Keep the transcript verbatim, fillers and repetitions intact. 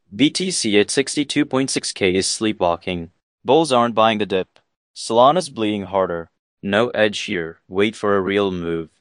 B T C at sixty-two point six K is sleepwalking. Bulls aren't buying the dip. Solana's bleeding harder. No edge here. Wait for a real move.